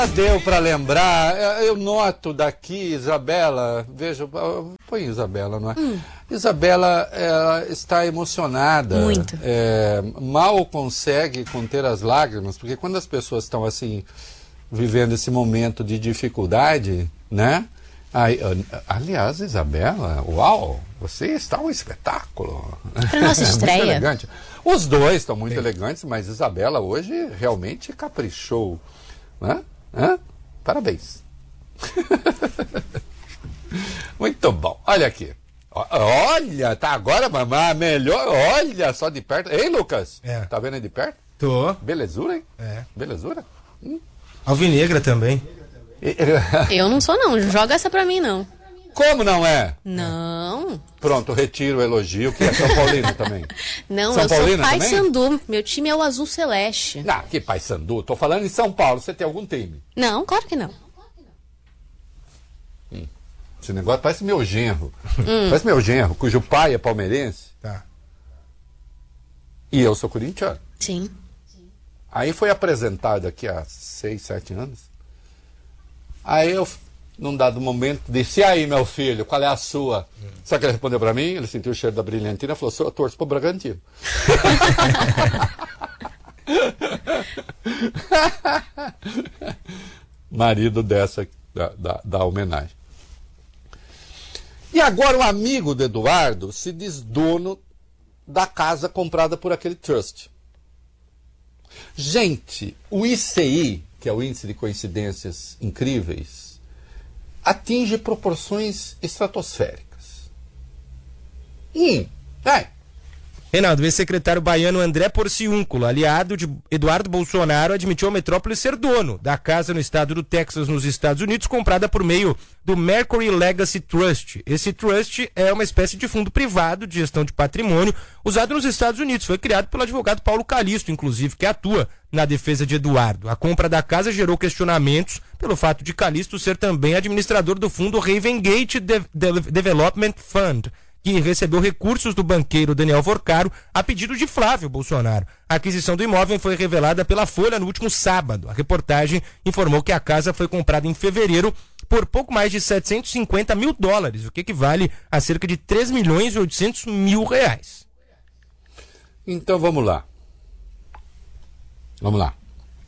Deu para lembrar, eu noto daqui, Isabela, veja, põe Isabela, não é? Isabela, ela está emocionada. Muito. Mal consegue conter as lágrimas, porque quando as pessoas estão assim, vivendo esse momento de dificuldade, né? Aliás, Isabela, uau, você está um espetáculo. Para nossa estreia. Muito elegante. Os dois estão muito elegantes, mas Isabela hoje realmente caprichou, né? Parabéns. Muito bom. Olha aqui. Olha, tá agora, mamãe, melhor. Olha só de perto. Ei, Lucas? Tá vendo aí de perto? Tô. Belezura, hein? Belezura? Alvinegra também. Eu não sou, não. Joga essa pra mim, não. Como não é? Não. Pronto, retiro o elogio, que é São Paulino também. Não, São eu sou Paulino Paysandu. Meu time é o Azul Celeste. Não, que Paysandu. Tô falando em São Paulo. Você tem algum time? Não, claro que não. Esse negócio parece meu genro. Parece meu genro, cujo pai é palmeirense. Tá. E eu sou corintiano. Sim. Aí foi apresentado aqui há 6, 7 anos. Aí eu, num dado momento, disse: e aí, meu filho, qual é a sua? Sabe o que ele respondeu pra mim? Ele sentiu o cheiro da brilhantina e falou: eu torço pro Bragantino. Marido dessa, da homenagem. E agora o amigo do Eduardo se diz dono da casa comprada por aquele trust. Gente, o ICI, que é o Índice de Coincidências Incríveis, atinge proporções estratosféricas. Reinaldo, o ex-secretário baiano André Porciúncula, aliado de Eduardo Bolsonaro, admitiu ao Metrópole ser dono da casa no estado do Texas, nos Estados Unidos, comprada por meio do Mercury Legacy Trust. Esse trust é uma espécie de fundo privado de gestão de patrimônio usado nos Estados Unidos. Foi criado pelo advogado Paulo Calixto, inclusive, que atua na defesa de Eduardo. A compra da casa gerou questionamentos pelo fato de Calixto ser também administrador do fundo Ravengate Development Fund, que recebeu recursos do banqueiro Daniel Vorcaro a pedido de Flávio Bolsonaro. A aquisição do imóvel foi revelada pela Folha no último sábado. A reportagem informou que a casa foi comprada em fevereiro por pouco mais de $750 mil, o que equivale a cerca de 3.800.000 reais. Então vamos lá. Vamos lá.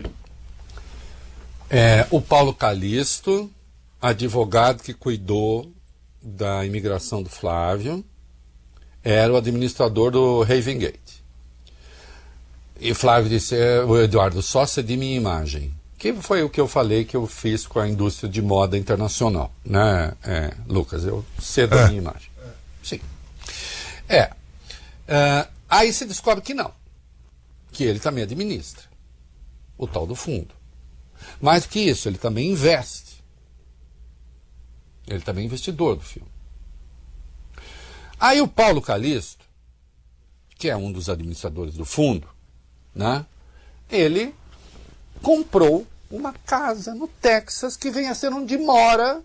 O Paulo Calixto, advogado que cuidou da imigração do Flávio, era o administrador do Ravengate. E Flávio disse: o Eduardo, só cedi minha imagem. Que foi o que eu falei que eu fiz com a indústria de moda internacional, né, Lucas? Eu cedo a minha imagem. Sim. Aí se descobre que não. Que ele também administra o tal do fundo. Mais do que isso, ele também investe. Ele também é investidor do filme. Aí o Paulo Calixto, que é um dos administradores do fundo, né, ele comprou uma casa no Texas que vem a ser onde mora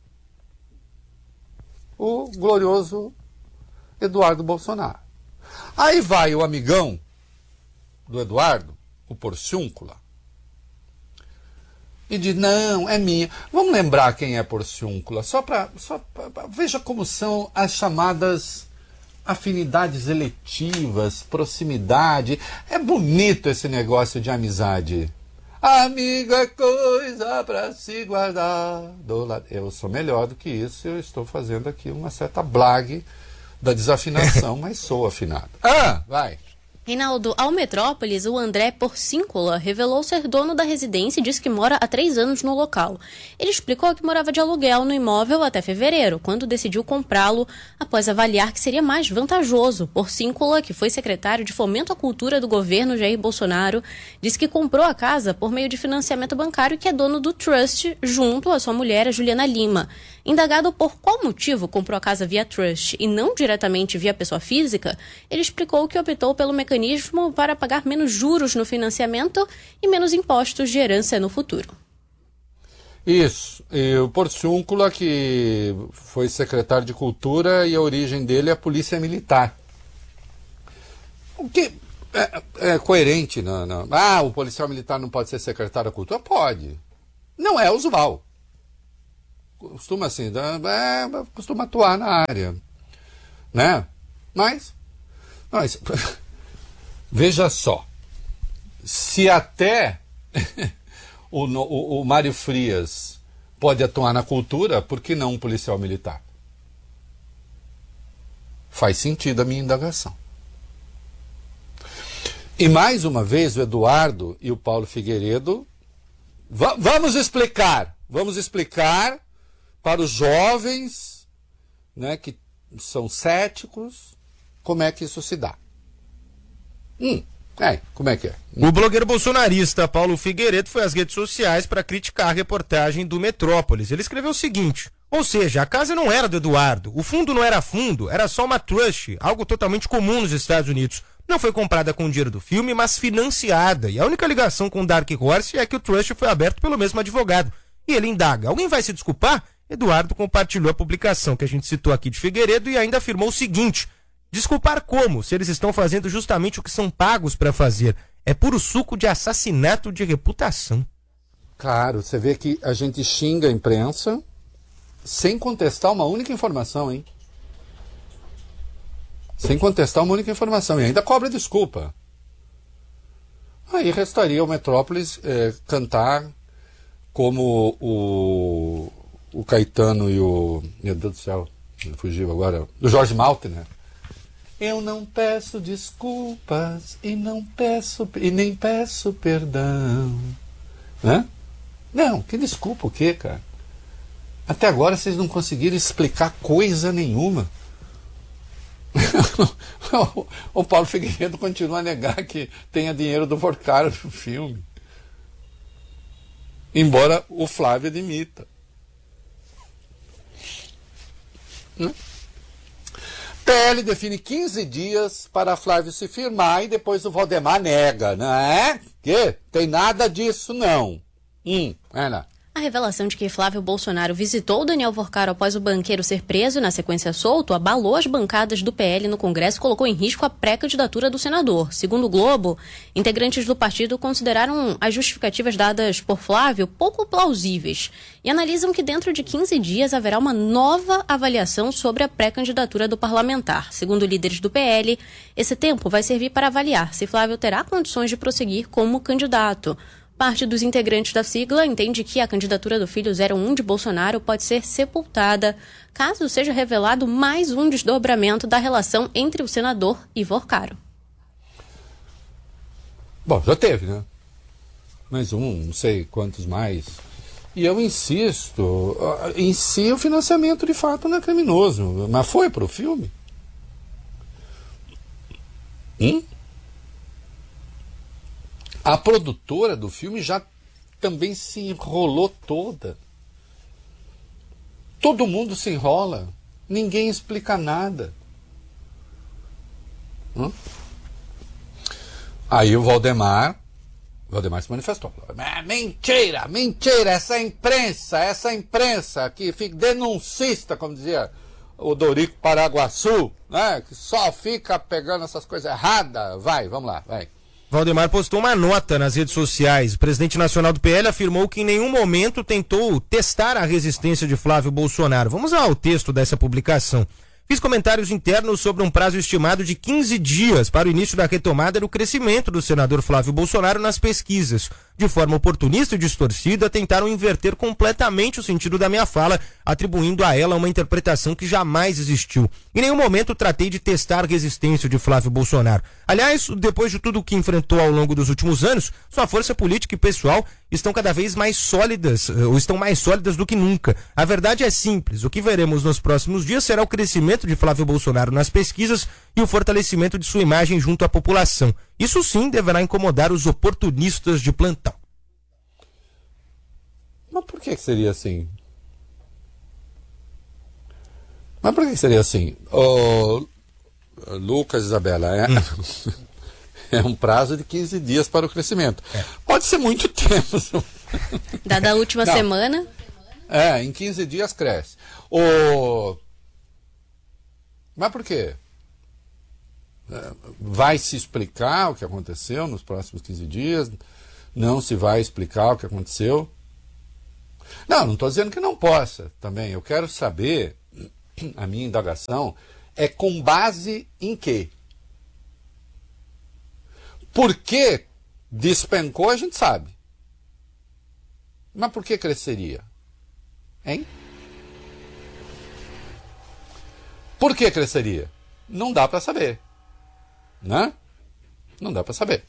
o glorioso Eduardo Bolsonaro. Aí vai o amigão do Eduardo, o Porciúncula, e diz: não, é minha. Vamos lembrar quem é Porciúncula, só para veja como são as chamadas afinidades eletivas, proximidade. É bonito esse negócio de amizade. Amigo é coisa para se guardar do lado. Eu sou melhor do que isso, eu estou fazendo aqui uma certa blague da desafinação, mas sou afinado. Vai. Reinaldo, ao Metrópolis, o André Porciúncula revelou ser dono da residência e disse que mora há 3 anos no local. Ele explicou que morava de aluguel no imóvel até fevereiro, quando decidiu comprá-lo após avaliar que seria mais vantajoso. Porciúncula, que foi secretário de Fomento à Cultura do governo Jair Bolsonaro, disse que comprou a casa por meio de financiamento bancário e que é dono do trust junto à sua mulher, a Juliana Lima. Indagado por qual motivo comprou a casa via trust e não diretamente via pessoa física, ele explicou que optou pelo mecanismo para pagar menos juros no financiamento e menos impostos de herança no futuro. Isso. E o Porciúncula, que foi secretário de Cultura, e a origem dele é a Polícia Militar. O que é coerente. O policial militar não pode ser secretário da Cultura? Pode. Não é usual. Costuma assim, costuma atuar na área, né? Mas veja só, se até o Mário Frias pode atuar na cultura, por que não um policial militar? Faz sentido a minha indagação. E mais uma vez o Eduardo e o Paulo Figueiredo, vamos explicar para os jovens, né, que são céticos, como é que isso se dá. Como é que é? O blogueiro bolsonarista Paulo Figueiredo foi às redes sociais para criticar a reportagem do Metrópolis. Ele escreveu o seguinte: ou seja, a casa não era do Eduardo, o fundo não era fundo, era só uma trust, algo totalmente comum nos Estados Unidos. Não foi comprada com o dinheiro do filme, mas financiada. E a única ligação com o Dark Horse é que o trust foi aberto pelo mesmo advogado. E ele indaga: alguém vai se desculpar? Eduardo compartilhou a publicação que a gente citou aqui de Figueiredo e ainda afirmou o seguinte: desculpar como, se eles estão fazendo justamente o que são pagos para fazer? É puro suco de assassinato de reputação. Claro, você vê que a gente xinga a imprensa sem contestar uma única informação, hein? Sem contestar uma única informação. E ainda cobra desculpa. Aí restaria o Metrópolis cantar como o Caetano e o... Meu Deus do céu, fugiu agora. O Jorge Maltner. Eu não peço desculpas e nem peço perdão. Né? Não, que desculpa o quê, cara? Até agora vocês não conseguiram explicar coisa nenhuma. O Paulo Figueiredo continua a negar que tenha dinheiro do Vorcaro no filme. Embora o Flávio admita. PL define 15 dias para Flávio se firmar e depois o Valdemar nega, não é? Que? Tem nada disso, não. Ana. A revelação de que Flávio Bolsonaro visitou Daniel Vorcaro após o banqueiro ser preso e na sequência solto abalou as bancadas do PL no Congresso e colocou em risco a pré-candidatura do senador. Segundo o Globo, integrantes do partido consideraram as justificativas dadas por Flávio pouco plausíveis e analisam que dentro de 15 dias haverá uma nova avaliação sobre a pré-candidatura do parlamentar. Segundo líderes do PL, esse tempo vai servir para avaliar se Flávio terá condições de prosseguir como candidato. Parte dos integrantes da sigla entende que a candidatura do filho 01 de Bolsonaro pode ser sepultada caso seja revelado mais um desdobramento da relação entre o senador e Vorcaro. Bom, já teve, né? Mais um, não sei quantos mais. E eu insisto, em si o financiamento de fato não é criminoso, mas foi para o filme? A produtora do filme já também se enrolou toda. Todo mundo se enrola. Ninguém explica nada. Aí o Valdemar se manifestou. Mentira, essa imprensa que fica denuncista, como dizia o Dorico Paraguaçu, né, que só fica pegando essas coisas erradas. Vamos lá. Valdemar postou uma nota nas redes sociais. O presidente nacional do PL afirmou que em nenhum momento tentou testar a resistência de Flávio Bolsonaro. Vamos ao texto dessa publicação. Fiz comentários internos sobre um prazo estimado de 15 dias para o início da retomada do crescimento do senador Flávio Bolsonaro nas pesquisas. De forma oportunista e distorcida, tentaram inverter completamente o sentido da minha fala, atribuindo a ela uma interpretação que jamais existiu. Em nenhum momento tratei de testar a resistência de Flávio Bolsonaro. Aliás, depois de tudo o que enfrentou ao longo dos últimos anos, sua força política e pessoal estão cada vez mais sólidas, ou estão mais sólidas do que nunca. A verdade é simples. O que veremos nos próximos dias será o crescimento de Flávio Bolsonaro nas pesquisas e o fortalecimento de sua imagem junto à população. Isso sim deverá incomodar os oportunistas de plantão. Mas por que seria assim? Lucas, Isabela, é um prazo de 15 dias para o crescimento. Pode ser muito tempo. Dada a última semana. Em 15 dias cresce. Mas por quê? Vai se explicar o que aconteceu nos próximos 15 dias? Não se vai explicar o que aconteceu? Não estou dizendo que não possa também. Eu quero saber, a minha indagação é com base em quê? Por que despencou, a gente sabe. Mas por que cresceria? Hein? Por que cresceria? Não dá para saber. Né? Não dá para saber.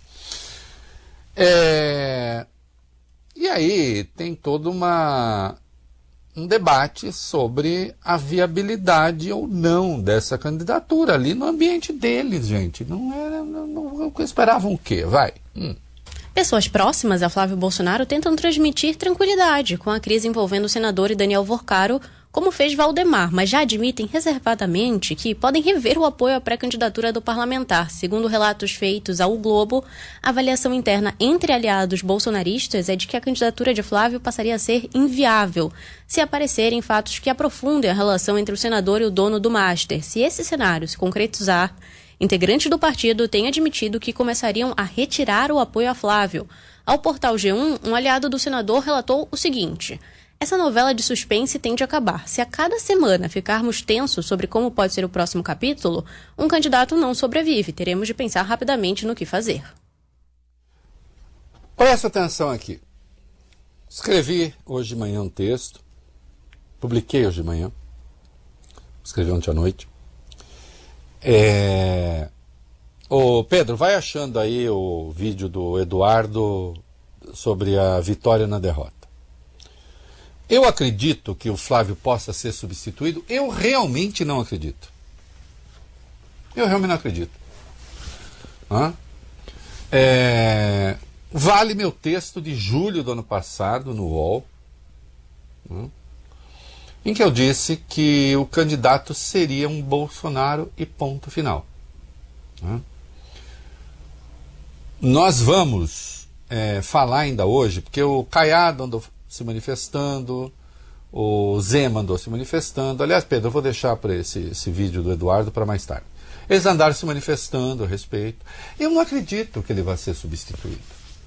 E aí tem todo um debate sobre a viabilidade ou não dessa candidatura ali no ambiente deles, gente. Não esperavam o quê? Vai. Pessoas próximas a Flávio Bolsonaro tentam transmitir tranquilidade com a crise envolvendo o senador Daniel Vorcaro, como fez Valdemar, mas já admitem reservadamente que podem rever o apoio à pré-candidatura do parlamentar. Segundo relatos feitos ao Globo, a avaliação interna entre aliados bolsonaristas é de que a candidatura de Flávio passaria a ser inviável se aparecerem fatos que aprofundem a relação entre o senador e o dono do Master. Se esse cenário se concretizar, integrantes do partido têm admitido que começariam a retirar o apoio a Flávio. Ao portal G1, um aliado do senador relatou o seguinte: essa novela de suspense tende a acabar. Se a cada semana ficarmos tensos sobre como pode ser o próximo capítulo, um candidato não sobrevive. Teremos de pensar rapidamente no que fazer. Presta atenção aqui. Escrevi hoje de manhã um texto. Publiquei hoje de manhã. Escrevi ontem à noite. Ô Pedro, vai achando aí o vídeo do Eduardo sobre a vitória na derrota. Eu acredito que o Flávio possa ser substituído. Eu realmente não acredito. Eu realmente não acredito. Vale meu texto de julho do ano passado no UOL, em que eu disse que o candidato seria um Bolsonaro e ponto final. Nós vamos falar ainda hoje, porque o Caiado andou se manifestando, o Zema andou se manifestando. Aliás, Pedro, eu vou deixar para esse vídeo do Eduardo para mais tarde. Eles andaram se manifestando a respeito. Eu não acredito que ele vai ser substituído.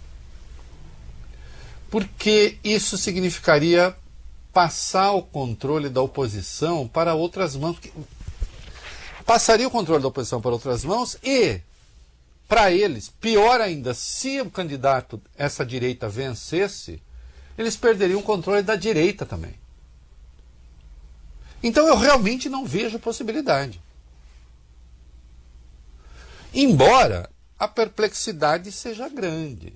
Porque isso significaria passar o controle da oposição para outras mãos. Passaria o controle da oposição para outras mãos e, para eles, pior ainda, se o candidato, essa direita, vencesse, eles perderiam o controle da direita também. Então eu realmente não vejo possibilidade. Embora a perplexidade seja grande.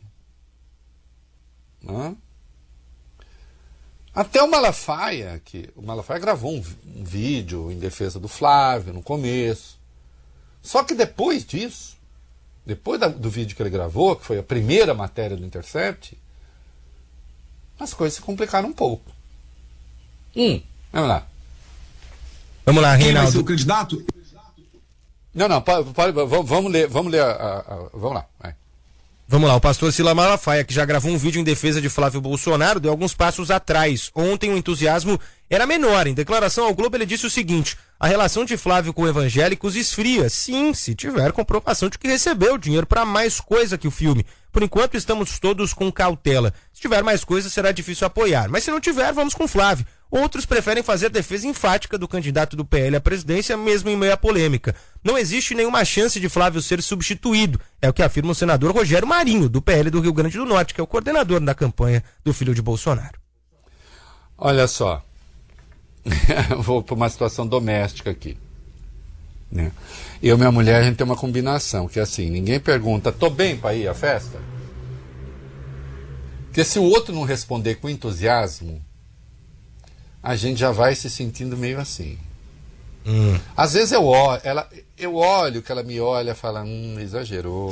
Até o Malafaia gravou um vídeo em defesa do Flávio no começo. Só que depois disso, depois do vídeo que ele gravou, que foi a primeira matéria do Intercept, as coisas se complicaram um pouco. Vamos lá. Vamos lá, Reinaldo. Quem vai ser o candidato? Não, vamos ler. Vamos lá. Vai. Vamos lá, o pastor Sila Malafaia, que já gravou um vídeo em defesa de Flávio Bolsonaro, deu alguns passos atrás. Ontem o entusiasmo era menor. Em declaração ao Globo, ele disse o seguinte: a relação de Flávio com evangélicos esfria, sim, se tiver comprovação de que recebeu dinheiro para mais coisa que o filme. Por enquanto, estamos todos com cautela. Se tiver mais coisa, será difícil apoiar. Mas se não tiver, vamos com Flávio. Outros preferem fazer defesa enfática do candidato do PL à presidência, mesmo em meio à polêmica. Não existe nenhuma chance de Flávio ser substituído. É o que afirma o senador Rogério Marinho, do PL do Rio Grande do Norte, que é o coordenador da campanha do filho de Bolsonaro. Olha só. Vou para uma situação doméstica aqui. Eu e minha mulher, a gente tem uma combinação, que é assim, ninguém pergunta, tô bem para ir à festa? Porque se o outro não responder com entusiasmo, a gente já vai se sentindo meio assim. Às vezes eu olho que ela me olha e fala, exagerou.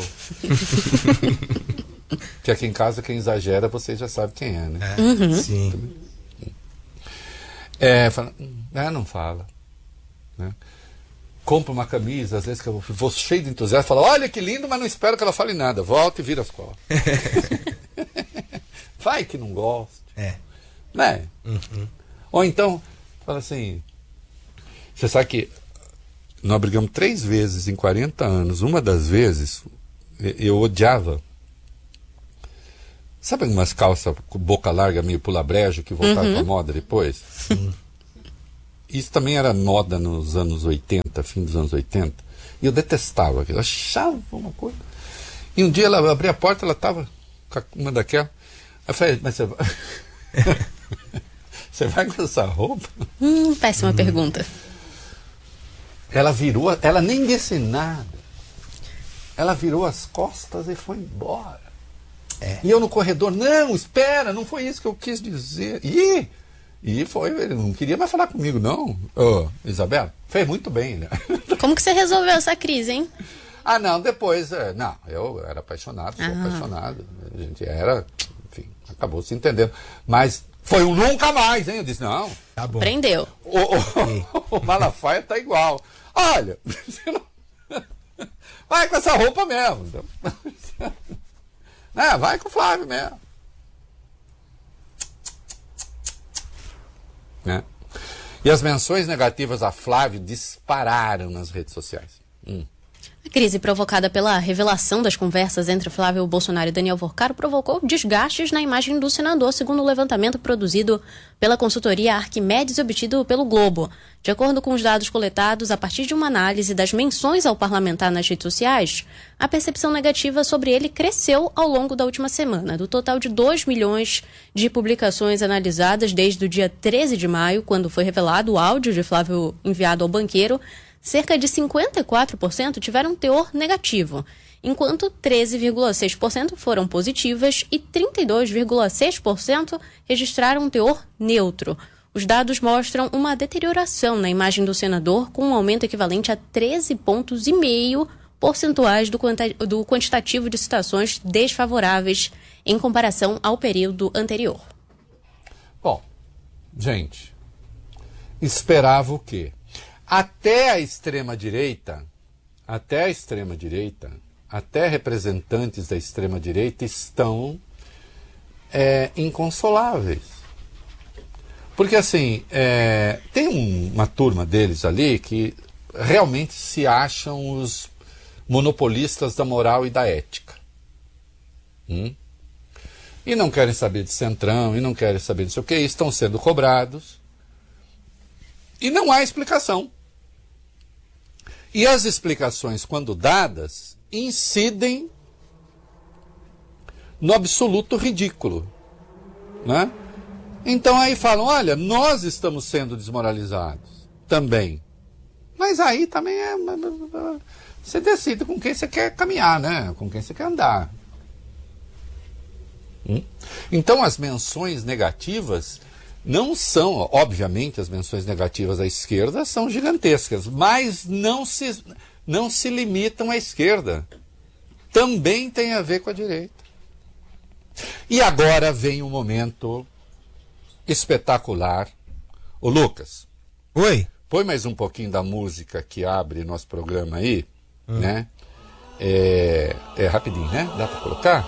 Que aqui em casa quem exagera, você já sabe quem é, né? Sim. Fala, não fala. Né? Compra uma camisa, às vezes que eu vou cheio de entusiasmo, fala, olha que lindo, mas não espero que ela fale nada. Volta e vira as costas. Vai que não gosta. Né? Ou então, fala assim, você sabe que nós brigamos 3 vezes em 40 anos. Uma das vezes, eu odiava Sabe umas calças com boca larga, meio pula-brejo, que voltaram com a moda depois? Sim. Isso também era moda nos anos 80, fim dos anos 80. E eu detestava aquilo, achava uma coisa. E um dia ela abri a porta, ela estava com uma daquela. Eu falei, mas você vai... você vai com essa roupa? Péssima pergunta. Ela virou, ela nem disse nada. Ela virou as costas e foi embora. E eu no corredor, não, espera, não foi isso que eu quis dizer. E foi, ele não queria mais falar comigo, não. Isabela, fez muito bem, né? Como que você resolveu essa crise, hein? Ah, não, depois, não, eu era apaixonado, sou apaixonado. A gente era, enfim, acabou se entendendo. Mas foi um nunca mais, hein? Eu disse, não. Tá bom. Prendeu. O Malafaia tá igual. Olha, você não... vai com essa roupa mesmo. Vai com o Flávio mesmo. Né? E as menções negativas a Flávio dispararam nas redes sociais. A crise provocada pela revelação das conversas entre Flávio Bolsonaro e Daniel Vorcaro provocou desgastes na imagem do senador, segundo o levantamento produzido pela consultoria Arquimedes e obtido pelo Globo. De acordo com os dados coletados, a partir de uma análise das menções ao parlamentar nas redes sociais, a percepção negativa sobre ele cresceu ao longo da última semana. Do total de 2 milhões de publicações analisadas desde o dia 13 de maio, quando foi revelado o áudio de Flávio enviado ao banqueiro, cerca de 54% tiveram teor negativo, enquanto 13,6% foram positivas e 32,6% registraram um teor neutro. Os dados mostram uma deterioração na imagem do senador, com um aumento equivalente a 13,5 pontos percentuais do quantitativo de citações desfavoráveis em comparação ao período anterior. Bom, gente, esperava o quê? Até a extrema-direita, até representantes da extrema-direita estão inconsoláveis. Porque, assim, tem uma turma deles ali que realmente se acham os monopolistas da moral e da ética. E não querem saber de centrão, e não querem saber de não sei o quê, estão sendo cobrados. E não há explicação. E as explicações, quando dadas, incidem no absoluto ridículo. Né? Então aí falam, olha, nós estamos sendo desmoralizados também. Mas aí também você decide com quem você quer caminhar, né? Com quem você quer andar. Então as menções negativas não são, obviamente, as menções negativas à esquerda são gigantescas, mas não se limitam à esquerda. Também tem a ver com a direita. E agora vem um momento espetacular. Ô Lucas. Oi. Põe mais um pouquinho da música que abre nosso programa aí, né? É rapidinho, né? Dá para colocar?